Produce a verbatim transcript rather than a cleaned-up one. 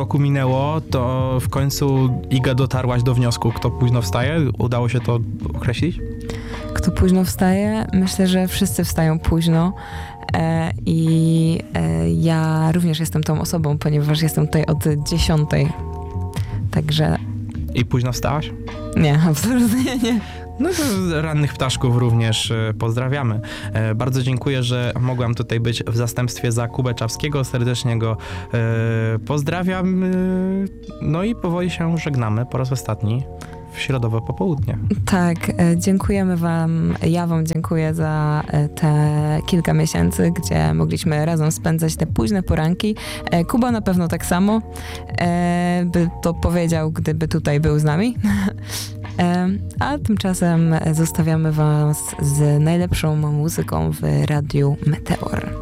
roku minęło, to w końcu Iga dotarłaś do wniosku, kto późno wstaje? Udało się to określić? Kto późno wstaje? Myślę, że wszyscy wstają późno e, i e, ja również jestem tą osobą, ponieważ jestem tutaj od dziesiątej. Także... I późno wstałaś? Nie, absolutnie nie. No to rannych ptaszków również pozdrawiamy. Bardzo dziękuję, że mogłam tutaj być w zastępstwie za Kubę Czawskiego. Serdecznie go pozdrawiam. No i powoli się żegnamy po raz ostatni w środowe popołudnie. Tak, dziękujemy wam, ja wam dziękuję za te kilka miesięcy, gdzie mogliśmy razem spędzać te późne poranki. Kuba na pewno tak samo by to powiedział, gdyby tutaj był z nami. A tymczasem zostawiamy was z najlepszą muzyką w Radiu Meteor.